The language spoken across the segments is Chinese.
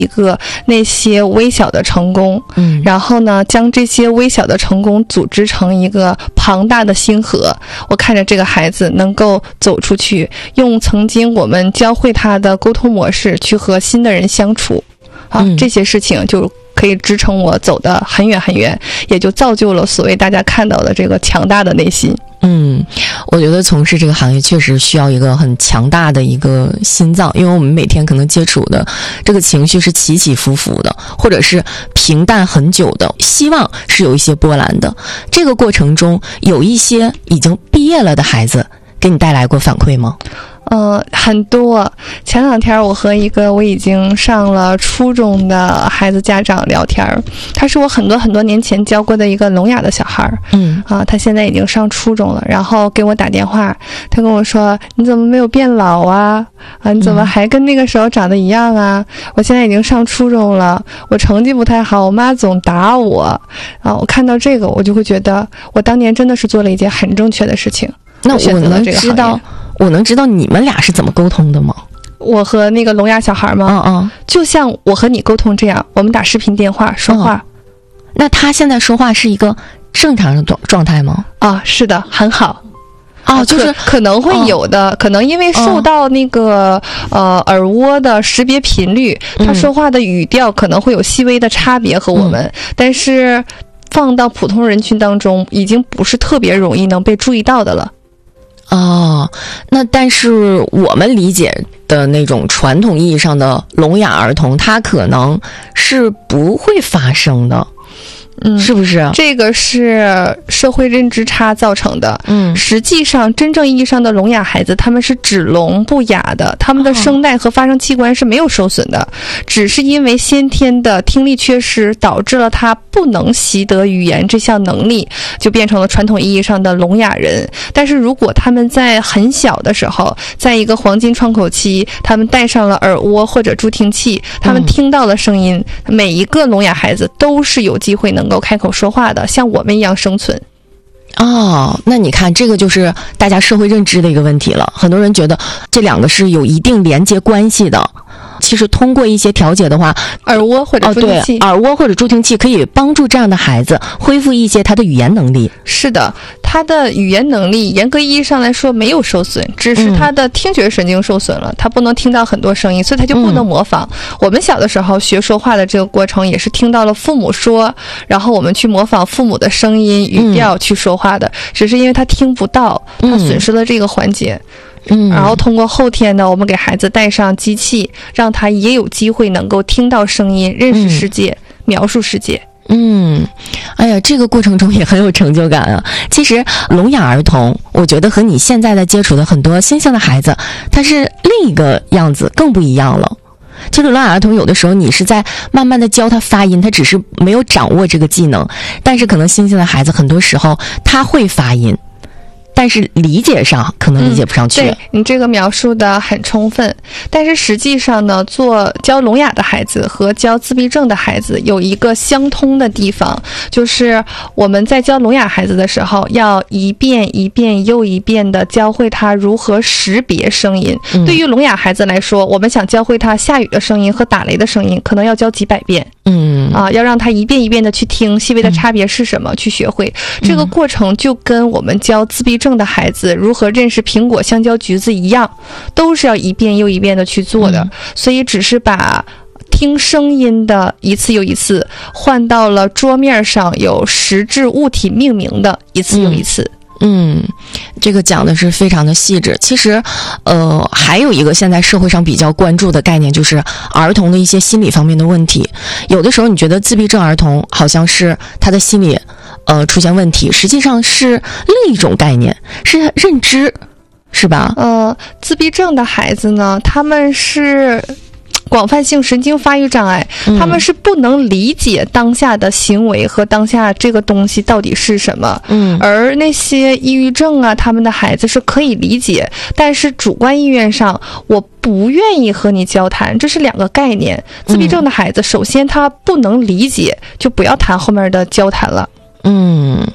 一个那些微小的成功，然后呢，将这些微小的成功组织成一个庞大的星河。我看着这个孩子能够走出去，用曾经我们教会他的沟通模式去和新的人相处，这些事情就可以支撑我走得很远很远，也就造就了所谓大家看到的这个强大的内心。 我觉得从事这个行业确实需要一个很强大的一个心脏，因为我们每天可能接触的这个情绪是起起伏伏的，或者是平淡很久的，希望是有一些波澜的。这个过程中有一些已经毕业了的孩子给你带来过反馈吗？ 很多。前两天我和一个我已经上了初中的孩子家长聊天，他是我很多年前教过的一个聋哑的小孩，他现在已经上初中了，然后给我打电话，他跟我说：“你怎么没有变老啊？你怎么还跟那个时候长得一样啊？我现在已经上初中了，我成绩不太好，我妈总打我。”我看到这个，我就会觉得我当年真的是做了一件很正确的事情。 那我能知道你们俩是怎么沟通的吗？ 我和那个聋哑小孩吗？就像我和你沟通这样，我们打视频电话说话。 那他现在说话是一个正常的状态吗？ 是的，很好。 就是可能会有的，可能因为受到那个耳蜗的识别频率，他说话的语调可能会有细微的差别和我们，但是放到普通人群当中，已经不是特别容易能被注意到的了。 那但是我们理解的那种传统意义上的聋哑儿童，他可能是不会发声的。是不是？这个是社会认知差造成的。实际上真正意义上的聋哑孩子，他们是只聋不哑的，他们的声带和发声器官是没有受损的，只是因为先天的听力缺失导致了他不能习得语言这项能力，就变成了传统意义上的聋哑人。但是如果他们在很小的时候，在一个黄金窗口期，他们戴上了耳蜗或者助听器，他们听到了声音，每一个聋哑孩子都是有机会能够开口说话的，像我们一样生存。 那你看，这个就是大家社会认知的一个问题了。很多人觉得这两个是有一定连接关系的。其实通过一些调节的话， 耳蜗或者助听器， 耳蜗或者助听器可以帮助这样的孩子恢复一些他的语言能力。 是的，他的语言能力严格意义上来说没有受损，只是他的听觉神经受损了，他不能听到很多声音，所以他就不能模仿。我们小的时候学说话的这个过程，也是听到了父母说，然后我们去模仿父母的声音语调去说话的，只是因为他听不到，他损失了这个环节。然后通过后天呢，我们给孩子带上机器，让他也有机会能够听到声音，认识世界，描述世界。 哎呀，这个过程中也很有成就感啊。其实聋哑儿童，我觉得和你现在接触的很多新兴的孩子，他是另一个样子，更不一样了。这个聋哑儿童有的时候你是在慢慢的教他发音，他只是没有掌握这个技能，但是可能新兴的孩子很多时候他会发音，但是理解上可能理解不上去。 对，你这个描述的很充分。但是实际上呢，教聋哑的孩子和教自闭症的孩子有一个相通的地方，就是我们在教聋哑孩子的时候，要一遍一遍又一遍的教会他如何识别声音。对于聋哑孩子来说，我们想教会他下雨的声音和打雷的声音，可能要教几百遍。要让他一遍一遍的去听细微的差别是什么，去学会。这个过程就跟我们教自闭症的孩子如何认识苹果、香蕉、橘子一样，都是要一遍又一遍的去做的。所以只是把听声音的一次又一次换到了桌面上有实质物体命名的一次又一次。 这个讲的是非常的细致。其实还有一个现在社会上比较关注的概念，就是儿童的一些心理方面的问题。有的时候你觉得自闭症儿童好像是他的心理出现问题，实际上是另一种概念，是认知，是吧？ 自闭症的孩子呢，他们是广泛性神经发育障碍，他们是不能理解当下的行为和当下这个东西到底是什么。而那些抑郁症啊，他们的孩子是可以理解，但是主观意愿上我不愿意和你交谈，这是两个概念。自闭症的孩子首先他不能理解，就不要谈后面的交谈了。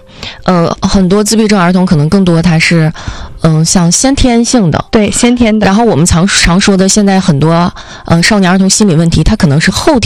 很多自闭症儿童可能更多它是像先天性的， 对，先天的。 然后我们常说的现在很多少年儿童心理问题，它可能是后天